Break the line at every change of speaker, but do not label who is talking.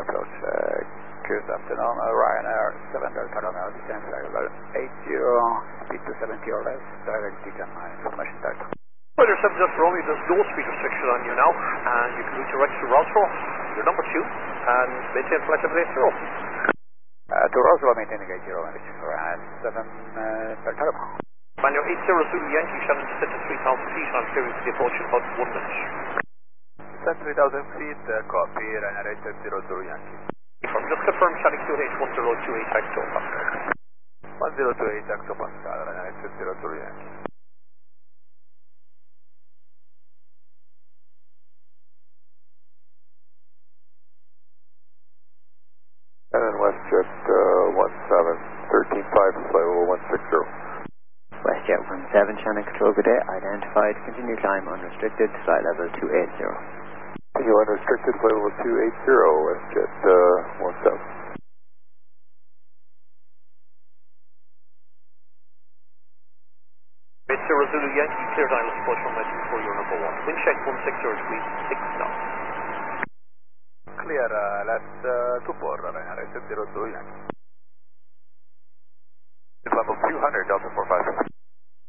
approach. Good afternoon, Ryanair 7 Delta Romeo, descent level 80, speed to 70 or less, direct decline information Delta.
Well, 7 Delta Romeo, there's no speed restriction on you now, and you can redirect to Roscoe, your number 2, and maintain flight level 80.
To Roscoe, maintaining 80, Ryanair 7 Delta Romeo.
On your 80 Zulu Yankee, shall descend to 3,000 feet, and I'm clearing for the approach in about 1 minute.
Descend 3,000 feet, copy, Ryanair 80 Zulu Yankee.
Just confirm Shannon QH 1028 hectopascal.
1028 hectopascal, Ryanair 80 Zulu Yankee.
And WestJet 17, 13.5, flight level 160.
WestJet 17, Shannon Control, good day. Identified, continue climb unrestricted, flight level 280.
Continue unrestricted, flight level 280, WestJet 17.
Zulu Yankee, cleared island approach from West for your number 1. Wind check 160 degrees, 6 knots.
Clear, left 24, Ryanair 80 Zulu Yankee. Level 200, Delta 45.